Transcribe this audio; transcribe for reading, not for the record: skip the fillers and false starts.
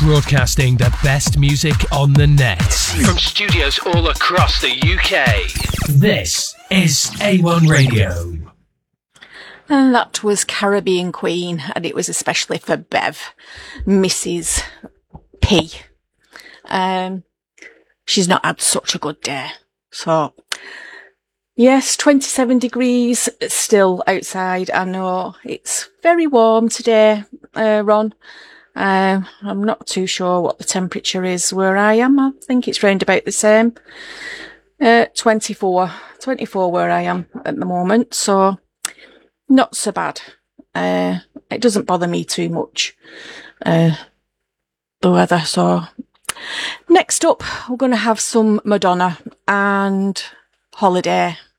Broadcasting the best music on the net. From studios all across the UK. This is A1 Radio. And that was Caribbean Queen, and it was especially for Bev, Mrs. P. She's not had such a good day. So, yes, 27 degrees still outside. I know it's very warm today, Ron. I'm not too sure what the temperature is where I am. I think it's round about the same. 24 where I am at the moment. So, not so bad. It doesn't bother me too much, the weather. So, next up, we're going to have some Madonna and Holiday.